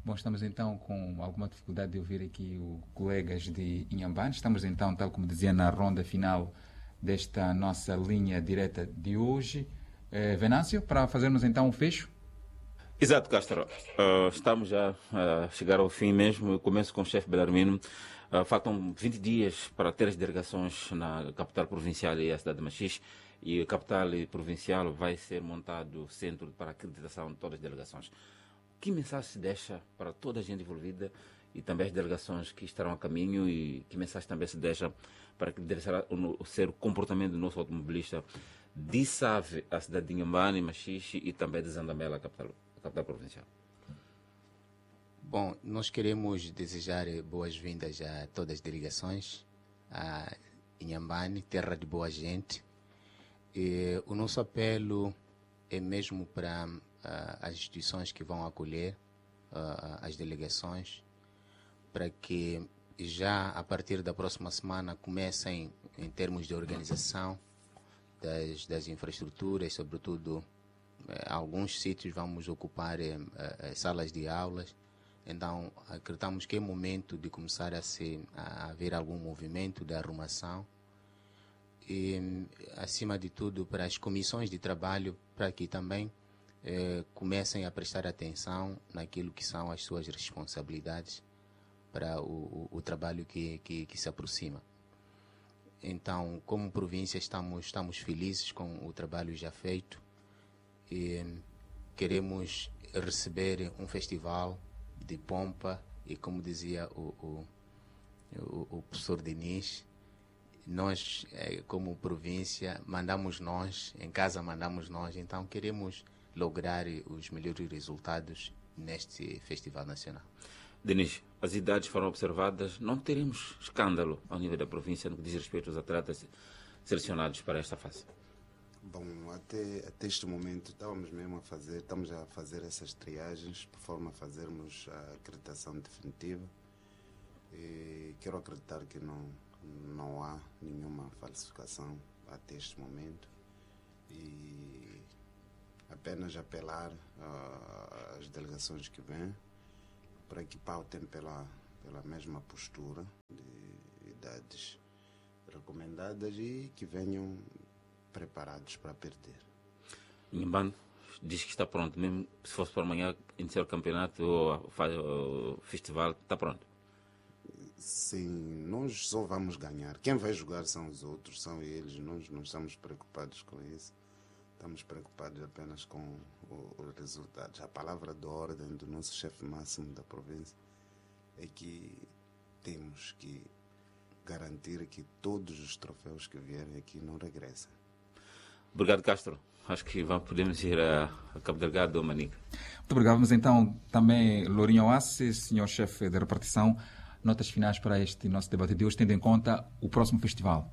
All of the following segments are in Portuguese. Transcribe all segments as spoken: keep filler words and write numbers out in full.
Bom, estamos então com alguma dificuldade de ouvir aqui os colegas de Inhambane. Estamos então, tal como dizia, na ronda final desta nossa linha direta de hoje. Eh, Venâncio, para fazermos então um fecho? Exato, Castro. Uh, estamos já a chegar ao fim mesmo. Eu começo com o chefe Belarmino. Uh, faltam vinte dias para ter as delegações na capital provincial e a cidade de Machixe. E a capital provincial vai ser montado o centro para a acreditação de todas as delegações. Que mensagem se deixa para toda a gente envolvida e também as delegações que estarão a caminho, e que mensagem também se deixa para que deve ser o, ser o comportamento do nosso automobilista de Save, a cidade de Inhambane, Machixe, e também de Zandamela, a capital, a capital provincial? Bom, nós queremos desejar boas-vindas a todas as delegações, a Inhambane, terra de boa gente. E o nosso apelo é mesmo para Uh, as instituições que vão acolher uh, as delegações, para que já a partir da próxima semana comecem, em termos de organização das, das infraestruturas, sobretudo uh, alguns sítios vamos ocupar uh, uh, salas de aulas. Então acreditamos que é momento de começar a, se, a haver algum movimento de arrumação e, acima de tudo, para as comissões de trabalho, para que também Eh, comecem a prestar atenção naquilo que são as suas responsabilidades para o, o, o trabalho que, que, que se aproxima. Então, como província, estamos, estamos felizes com o trabalho já feito e queremos receber um festival de pompa e, como dizia o, o, o, o professor Diniz, nós, eh, como província, mandamos nós, em casa mandamos nós, então queremos lograr os melhores resultados neste Festival Nacional. Denis, as idades foram observadas, não teremos escândalo ao nível da província no que diz respeito aos atletas selecionados para esta fase? Bom, até, até este momento estávamos mesmo a fazer, estamos a fazer essas triagens por forma a fazermos a acreditação definitiva, e quero acreditar que não, não há nenhuma falsificação até este momento, e apenas apelar uh, às delegações que vêm para que pautem pela, pela mesma postura de idades recomendadas e que venham preparados para perder. Inhambane diz que está pronto, mesmo se fosse para amanhã iniciar o campeonato ou o festival, está pronto? Sim, nós só vamos ganhar. Quem vai jogar são os outros, são eles. Nós não estamos preocupados com isso. Estamos preocupados apenas com os resultados. A palavra de ordem do nosso chefe máximo da província é que temos que garantir que todos os troféus que vierem aqui não regressem. Obrigado, Castro. Acho que vamos, podemos ir a, a Cabo Delgado ou Manica. Muito obrigado. Vamos então também, Lourinho Oace, senhor chefe da repartição, notas finais para este nosso debate de hoje, tendo em conta o próximo festival.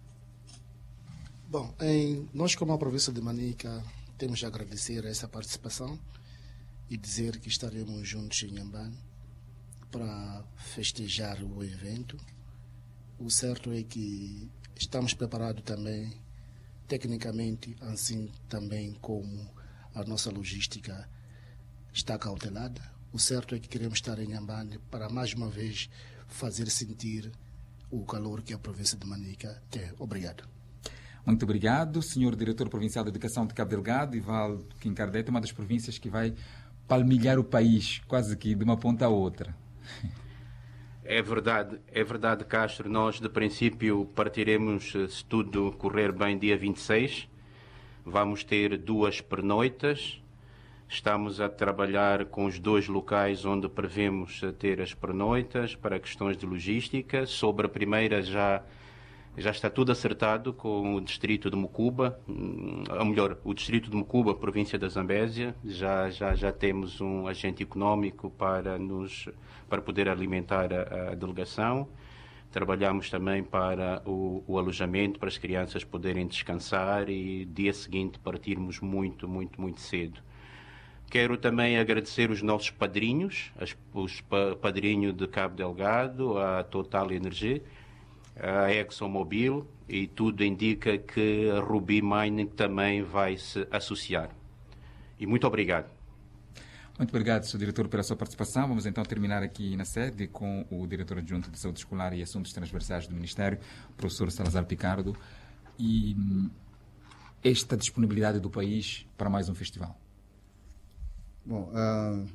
Bom, em, nós como a província de Manica temos de agradecer essa participação e dizer que estaremos juntos em Inhambane para festejar o evento. O certo é que estamos preparados também, tecnicamente, assim também como a nossa logística está cautelada. O certo é que queremos estar em Inhambane para mais uma vez fazer sentir o calor que a província de Manica tem. Obrigado. Muito obrigado, senhor Diretor Provincial de Educação de Cabo Delgado, Ivaldo Quincardete, uma das províncias que vai palmilhar o país, quase que de uma ponta a outra. É verdade, é verdade, Castro. Nós, de princípio, partiremos, se tudo correr bem, dia vinte e seis. Vamos ter duas pernoitas. Estamos a trabalhar com os dois locais onde prevemos ter as pernoitas para questões de logística. Sobre a primeira já... Já está tudo acertado com o distrito de Mucuba, ou melhor, o distrito de Mucuba, província da Zambésia. Já, já, já temos um agente econômico para, nos, para poder alimentar a, a delegação. Trabalhamos também para o, o alojamento, para as crianças poderem descansar e dia seguinte partirmos muito, muito, muito cedo. Quero também agradecer os nossos padrinhos, as, os pa, padrinhos de Cabo Delgado, a Total Energia, a ExxonMobil, e tudo indica que a Ruby Mining também vai se associar. E muito obrigado. Muito obrigado, senhor diretor, pela sua participação. Vamos então terminar aqui na sede com o diretor adjunto de Saúde Escolar e Assuntos Transversais do Ministério, professor Salazar Picardo. E esta disponibilidade do país para mais um festival? Bom, uh,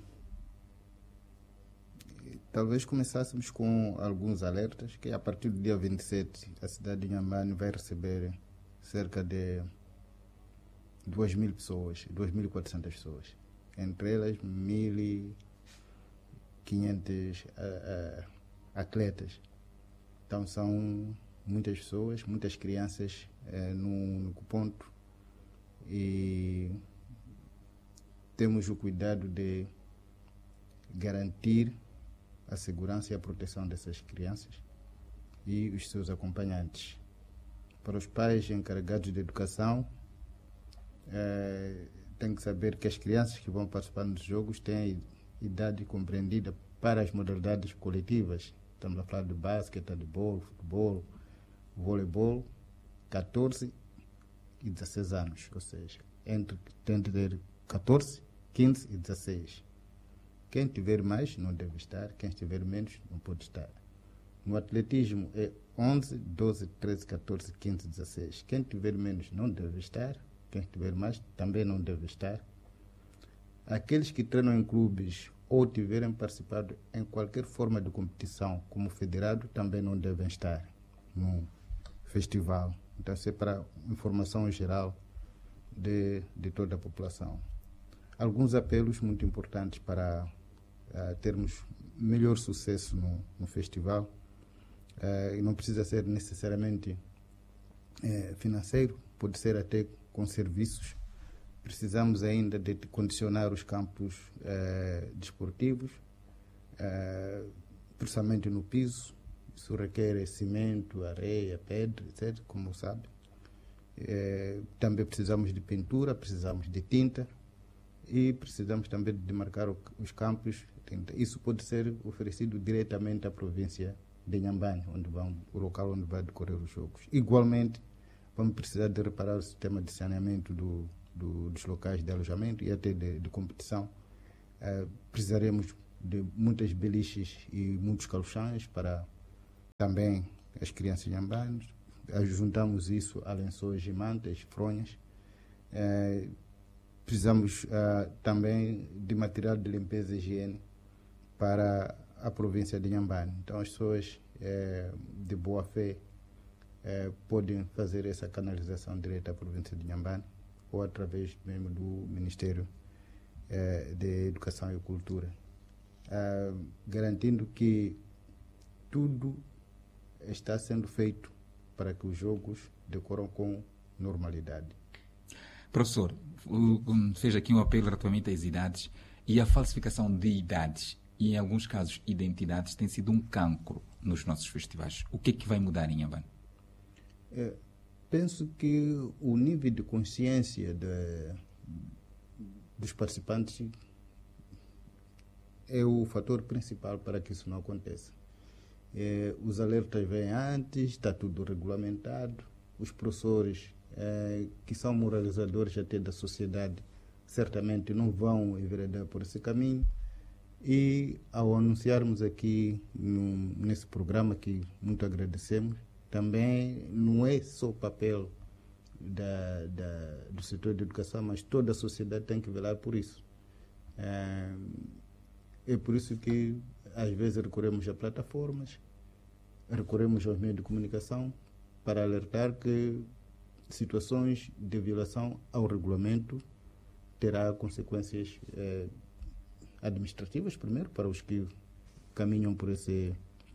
talvez começássemos com alguns alertas, que a partir do dia vinte e sete a cidade de Inhambane vai receber cerca de duas mil pessoas, duas mil e quatrocentas pessoas. Entre elas, mil e quinhentos uh, uh, atletas. Então, são muitas pessoas, muitas crianças uh, no, no ponto. E temos o cuidado de garantir a segurança e a proteção dessas crianças e os seus acompanhantes. Para os pais encarregados de educação, uh, tem que saber que as crianças que vão participar dos jogos têm idade compreendida para as modalidades coletivas. Estamos a falar de basquete, handebol, futebol, voleibol, catorze e dezesseis anos, ou seja, entre, tem de ter catorze, quinze e dezesseis. Quem tiver mais não deve estar, quem tiver menos não pode estar. No atletismo é onze, doze, treze, catorze, quinze, dezesseis. Quem tiver menos não deve estar. Quem tiver mais também não deve estar. Aqueles que treinam em clubes ou tiverem participado em qualquer forma de competição como federado também não devem estar no festival. Então, isso é para informação geral de, de toda a população. Alguns apelos muito importantes para uh, termos melhor sucesso no, no festival. Uh, e não precisa ser necessariamente uh, financeiro, pode ser até com serviços. Precisamos ainda de condicionar os campos eh, desportivos, eh, principalmente no piso. Isso requer cimento, areia, pedra, etcétera, como sabe. Eh, também precisamos de pintura, precisamos de tinta e precisamos também de demarcar o, os campos. Isso pode ser oferecido diretamente à província de Inhambane, onde vão, o local onde vai decorrer os jogos. Igualmente, vamos precisar de reparar o sistema de saneamento do, do, dos locais de alojamento e até de, de competição. Uh, precisaremos de muitas beliches e muitos calções para também as crianças inhambanas. Juntamos isso a lençóis e mantas, fronhas. Uh, precisamos uh, também de material de limpeza e higiene para a província de Inhambane. Então, as pessoas uh, de boa fé Eh, podem fazer essa canalização direta à província de Inhambane ou através mesmo do Ministério eh, de Educação e Cultura, eh, garantindo que tudo está sendo feito para que os jogos decorram com normalidade. Professor, fez aqui um apelo relativamente às idades e a falsificação de idades e, em alguns casos, identidades tem sido um cancro nos nossos festivais. O que é que vai mudar em Inhambane? É, penso que o nível de consciência de, dos participantes é o fator principal para que isso não aconteça. É, os alertas vêm antes, está tudo regulamentado, os professores é, que são moralizadores até da sociedade certamente não vão enveredar por esse caminho. E ao anunciarmos aqui no, nesse programa, que muito agradecemos, também não é só o papel da, da, do setor de educação, mas toda a sociedade tem que velar por isso. É, é por isso que às vezes recorremos a plataformas, recorremos aos meios de comunicação para alertar que situações de violação ao regulamento terá consequências é, administrativas, primeiro, para os que caminham por esse...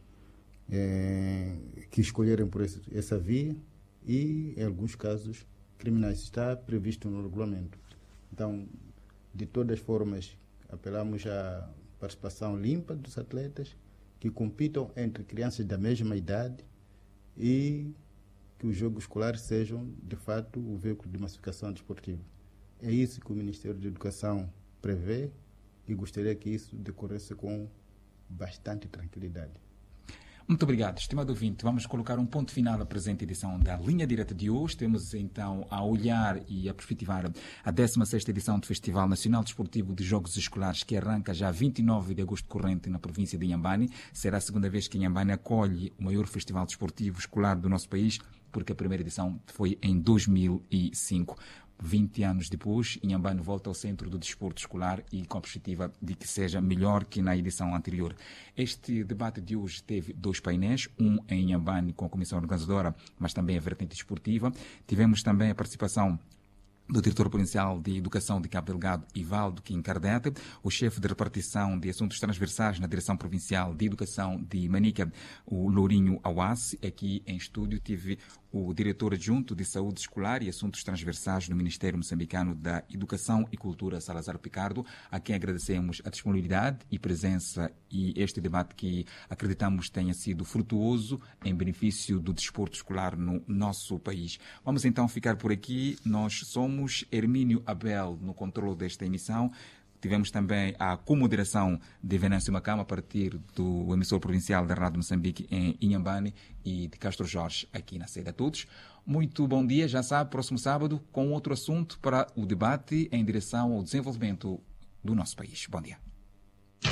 É, que escolherem por esse, essa via e, em alguns casos, criminais. Está previsto no regulamento. Então, de todas as formas, apelamos à participação limpa dos atletas que compitam entre crianças da mesma idade e que os jogos escolares sejam, de fato, o veículo de massificação desportiva. É isso que o Ministério da Educação prevê e gostaria que isso decorresse com bastante tranquilidade. Muito obrigado, estimado ouvinte. Vamos colocar um ponto final à presente edição da Linha Direta de hoje. Temos então a olhar e a perspectivar a décima sexta edição do Festival Nacional Desportivo de Jogos Escolares, que arranca já vinte e nove de agosto corrente na província de Inhambane. Será a segunda vez que Inhambane acolhe o maior festival desportivo escolar do nosso país, porque a primeira edição foi em dois mil e cinco. vinte anos depois, Inhambane volta ao centro do desporto escolar e com a perspectiva de que seja melhor que na edição anterior. Este debate de hoje teve dois painéis, um em Inhambane com a comissão organizadora, mas também a vertente desportiva. Tivemos também a participação do diretor provincial de Educação de Cabo Delgado, Ivaldo Kim Cardete, o chefe de repartição de assuntos transversais na Direção Provincial de Educação de Manica, o Lourinho Awassi. Aqui em estúdio tive o diretor adjunto de Saúde Escolar e Assuntos Transversais do Ministério Moçambicano da Educação e Cultura, Salazar Picardo, a quem agradecemos a disponibilidade e presença e este debate que acreditamos tenha sido frutuoso em benefício do desporto escolar no nosso país. Vamos então ficar por aqui. Nós somos Hermínio Abel no controle desta emissão. Tivemos também a comoderação de Venâncio Macama a partir do emissor provincial da Rádio Moçambique em Inhambane e de Castro Jorge aqui na sede a todos. Muito bom dia, já sabe, próximo sábado com outro assunto para o debate em direção ao desenvolvimento do nosso país. Bom dia.